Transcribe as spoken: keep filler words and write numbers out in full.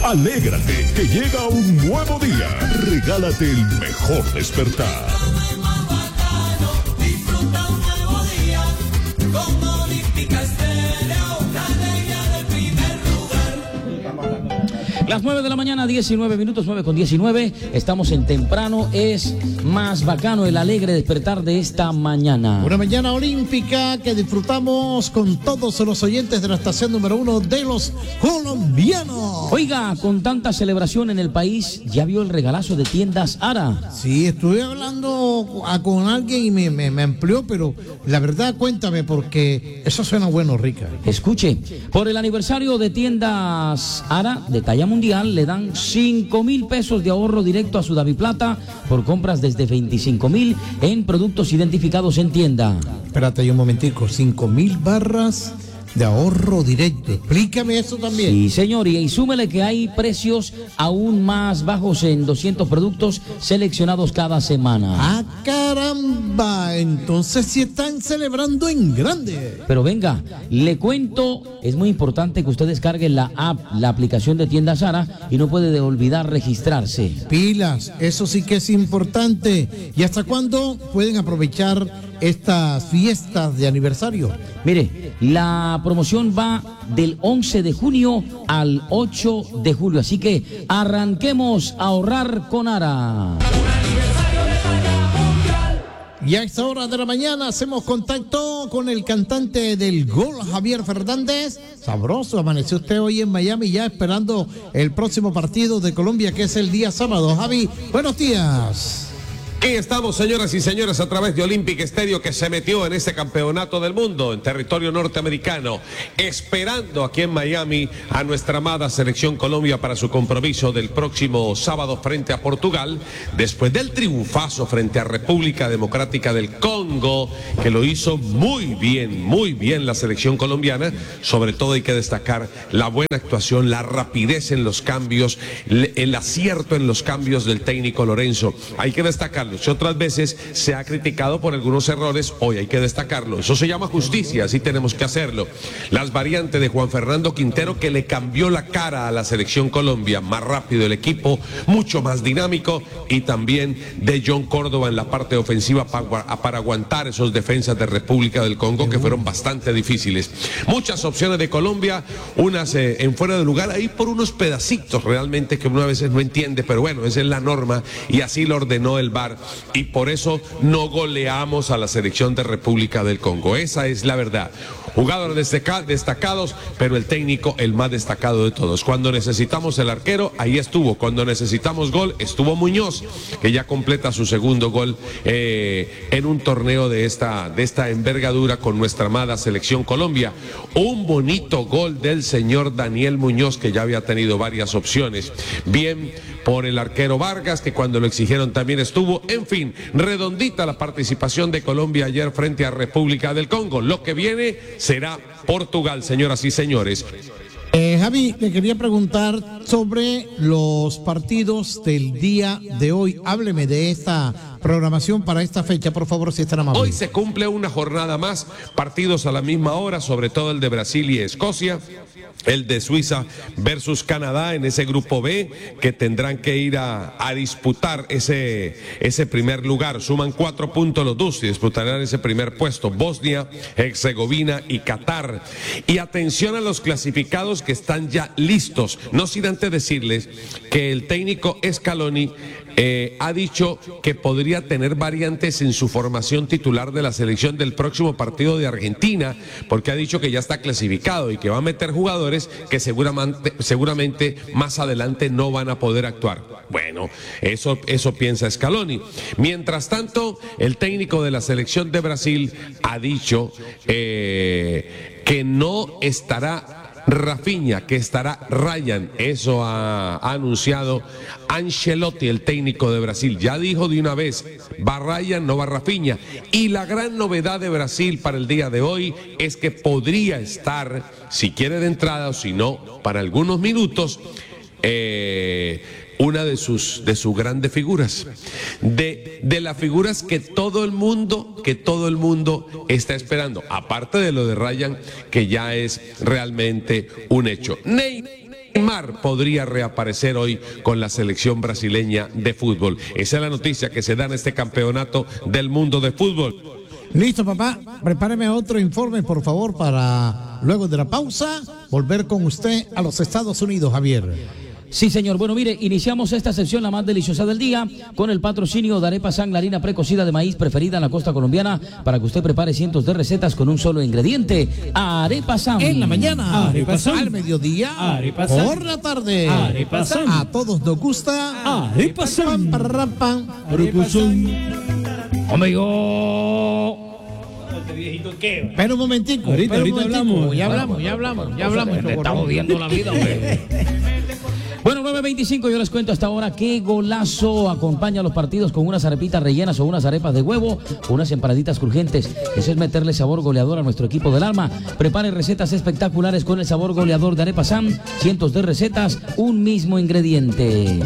Alégrate, que llega un nuevo día. Regálate el mejor despertar. Disfruta un nuevo día con Olímpica Estéreo, la alegría del primer lugar. Las nueve de la mañana, diecinueve minutos, nueve con diecinueve. Estamos en temprano. Es más bacano el alegre despertar de esta mañana. Una mañana olímpica que disfrutamos con todos los oyentes de la estación número uno de los colombianos. Oiga, con tanta celebración en el país, ¿ya vio el regalazo de tiendas Ara? Sí, estuve hablando a, con alguien y me, me, me amplió, pero la verdad cuéntame porque eso suena bueno, Rica. Escuche, por el aniversario de tiendas Ara de talla mundial le dan cinco mil pesos de ahorro directo a su Daviplata por compras desde veinticinco mil en productos identificados en tienda. Espérate ahí un momentico, cinco mil barras de ahorro directo. Explícame eso también. Sí, señor, y, y súmele que hay precios aún más bajos en doscientos productos seleccionados cada semana. ¡Ah, caramba! Entonces sí están celebrando en grande. Pero venga, le cuento, es muy importante que usted descargue la app, la aplicación de tiendas Ara, y no puede de olvidar registrarse. Pilas, eso sí que es importante. ¿Y hasta cuándo pueden aprovechar estas fiestas de aniversario? Mire, la promoción va del once de junio al ocho de julio, así que arranquemos a ahorrar con Ara. Y a esta hora de la mañana hacemos contacto con el cantante del gol, Javier Fernández. Sabroso, amaneció usted hoy en Miami ya esperando el próximo partido de Colombia, que es el día sábado. Javi, buenos días. Aquí estamos, señoras y señores, a través de Olímpica Estéreo, que se metió en este campeonato del mundo en territorio norteamericano, esperando aquí en Miami a nuestra amada selección Colombia para su compromiso del próximo sábado frente a Portugal, después del triunfazo frente a República Democrática del Congo, que lo hizo muy bien, muy bien la selección colombiana. Sobre todo hay que destacar la buena actuación, la rapidez en los cambios, el acierto en los cambios del técnico Lorenzo. Hay que destacar que otras veces se ha criticado por algunos errores, hoy hay que destacarlo. Eso se llama justicia, así tenemos que hacerlo. Las variantes de Juan Fernando Quintero, que le cambió la cara a la selección Colombia, más rápido el equipo, mucho más dinámico, y también de John Córdoba en la parte ofensiva para, para aguantar esos defensas de República del Congo que fueron bastante difíciles. Muchas opciones de Colombia, unas eh, en fuera de lugar, ahí por unos pedacitos realmente que uno a veces no entiende, pero bueno, esa es la norma y así lo ordenó el V A R. Y por eso no goleamos a la selección de República del Congo. Esa es la verdad. Jugadores destacados, pero el técnico el más destacado de todos. Cuando necesitamos el arquero, ahí estuvo. Cuando necesitamos gol, estuvo Muñoz, que ya completa su segundo gol eh, en un torneo de esta, de esta envergadura con nuestra amada selección Colombia. Un bonito gol del señor Daniel Muñoz, que ya había tenido varias opciones. Bien por el arquero Vargas, que cuando lo exigieron también estuvo. En fin, redondita la participación de Colombia ayer frente a República del Congo. Lo que viene será Portugal, señoras y señores. Eh, Javi, te quería preguntar sobre los partidos del día de hoy. Hábleme de esta programación para esta fecha, por favor, si están amables. Hoy se cumple una jornada más, partidos a la misma hora, sobre todo el de Brasil y Escocia. El de Suiza versus Canadá en ese grupo B, que tendrán que ir a, a disputar ese, ese primer lugar. Suman cuatro puntos los dos y disputarán ese primer puesto: Bosnia, Herzegovina y Qatar. Y atención a los clasificados que están ya listos. No sin antes decirles que el técnico Scaloni Eh, ha dicho que podría tener variantes en su formación titular de la selección del próximo partido de Argentina, porque ha dicho que ya está clasificado y que va a meter jugadores que seguramente, seguramente más adelante no van a poder actuar. Bueno, eso, eso piensa Scaloni. Mientras tanto, el técnico de la selección de Brasil ha dicho eh, que no estará Rafinha, que estará Ryan. Eso ha, ha anunciado Ancelotti, el técnico de Brasil. Ya dijo de una vez, va Ryan, no va Rafinha. Y la gran novedad de Brasil para el día de hoy es que podría estar, si quiere de entrada o si no, para algunos minutos, eh, una de sus, de sus grandes figuras, de, de las figuras que todo el mundo, que todo el mundo está esperando, aparte de lo de Ryan, que ya es realmente un hecho. Neymar podría reaparecer hoy con la selección brasileña de fútbol. Esa es la noticia que se da en este campeonato del mundo de fútbol. Listo, papá. Prepáreme otro informe, por favor, para luego de la pausa volver con usted a los Estados Unidos, Javier. Sí, señor. Bueno, mire, iniciamos esta sección, la más deliciosa del día, con el patrocinio de Arepa San, la harina precocida de maíz preferida en la costa colombiana, para que usted prepare cientos de recetas con un solo ingrediente. Arepa San. En la mañana, Arepa San. al mediodía, Arepa San. por la tarde. Arepa San. A todos nos gusta. Arepa San. Pam, parram, pam. Arepa San. Amigo. Pero un momentico. Ahorita, pero un ahorita momentico. hablamos. Ya hablamos, ya hablamos, ya hablamos. Le está jodiendo la vida, hombre. Bueno, nueve veinticinco, yo les cuento hasta ahora qué golazo acompaña los partidos con unas arepitas rellenas o unas arepas de huevo o unas empanaditas crujientes. Eso es meterle sabor goleador a nuestro equipo del alma. Prepare recetas espectaculares con el sabor goleador de Arepa San. Cientos de recetas, un mismo ingrediente.